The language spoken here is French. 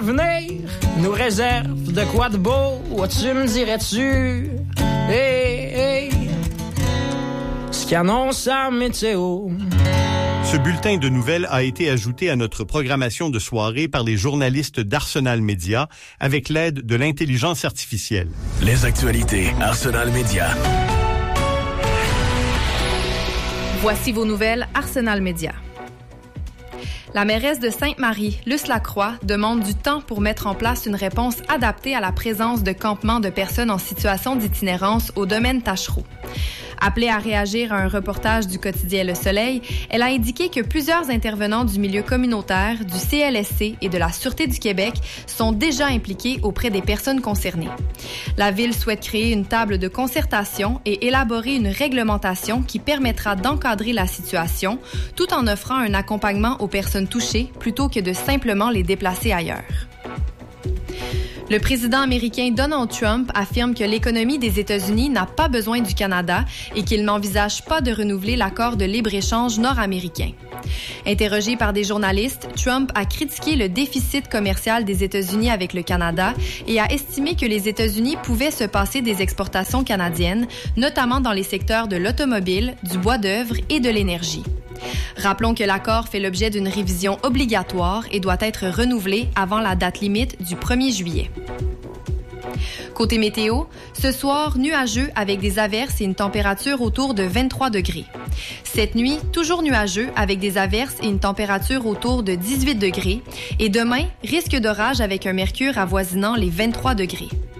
l'avenir nous réserve de quoi de beau? Tu me dirais-tu? Hey, hey, ce qu'annonce la météo. Ce bulletin de nouvelles a été ajouté à notre programmation de soirée par les journalistes d'Arsenal Média avec l'aide de l'intelligence artificielle. Les actualités Arsenal Média. Voici vos nouvelles Arsenal Média. La mairesse de Sainte-Marie, Luce Lacroix, demande du temps pour mettre en place une réponse adaptée à la présence de campements de personnes en situation d'itinérance au domaine Tachereau. Appelée à réagir à un reportage du quotidien Le Soleil, elle a indiqué que plusieurs intervenants du milieu communautaire, du CLSC et de la Sûreté du Québec sont déjà impliqués auprès des personnes concernées. La Ville souhaite créer une table de concertation et élaborer une réglementation qui permettra d'encadrer la situation tout en offrant un accompagnement aux personnes touchées plutôt que de simplement les déplacer ailleurs. Le président américain Donald Trump affirme que l'économie des États-Unis n'a pas besoin du Canada et qu'il n'envisage pas de renouveler l'accord de libre-échange nord-américain. Interrogé par des journalistes, Trump a critiqué le déficit commercial des États-Unis avec le Canada et a estimé que les États-Unis pouvaient se passer des exportations canadiennes, notamment dans les secteurs de l'automobile, du bois d'œuvre et de l'énergie. Rappelons que l'accord fait l'objet d'une révision obligatoire et doit être renouvelé avant la date limite du 1er juillet. Côté météo, ce soir, nuageux avec des averses et une température autour de 23 degrés. Cette nuit, toujours nuageux avec des averses et une température autour de 18 degrés. Et demain, risque d'orage avec un mercure avoisinant les 23 degrés.